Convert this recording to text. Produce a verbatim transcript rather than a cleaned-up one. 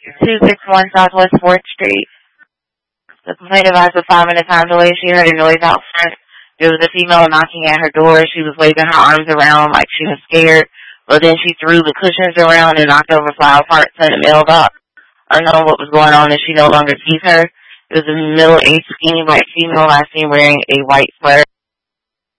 two six one Southwest fourth Street. The complaint advised a five-minute time delay. She heard a noise out front. There was a female knocking at her door. She was waving her arms around like she was scared. But then she threw the cushions around and knocked over flower parts in the mailbox. Unknown what was going on, and she no longer sees her. It was a middle-aged, skinny white female last seen wearing a white sweater.